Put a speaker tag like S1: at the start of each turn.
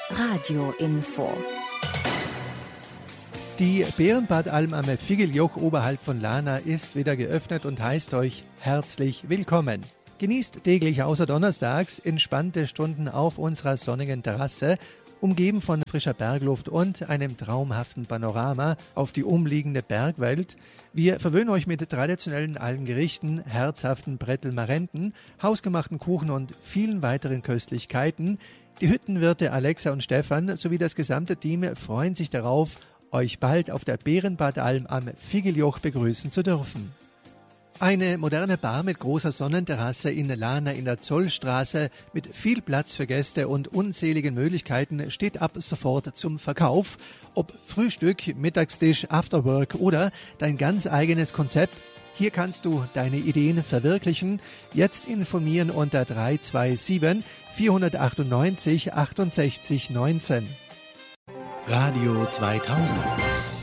S1: Radio-Info.
S2: Die Bärenbadalm am Figeljoch oberhalb von Lana ist wieder geöffnet und heißt euch herzlich willkommen. Genießt täglich außer donnerstags entspannte Stunden auf unserer sonnigen Terrasse, umgeben von frischer Bergluft und einem traumhaften Panorama auf die umliegende Bergwelt. Wir verwöhnen euch mit traditionellen allen Gerichten, herzhaften Brettelmarenten, hausgemachten Kuchen und vielen weiteren Köstlichkeiten. Die Hüttenwirte Alexa und Stefan sowie das gesamte Team freuen sich darauf, euch bald auf der Bärenbadalm am Figeljoch begrüßen zu dürfen. Eine moderne Bar mit großer Sonnenterrasse in Lana in der Zollstraße mit viel Platz für Gäste und unzähligen Möglichkeiten steht ab sofort zum Verkauf. Ob Frühstück, Mittagstisch, Afterwork oder dein ganz eigenes Konzept, hier kannst du deine Ideen verwirklichen. Jetzt informieren unter 327 498 68 19.
S3: Radio 2000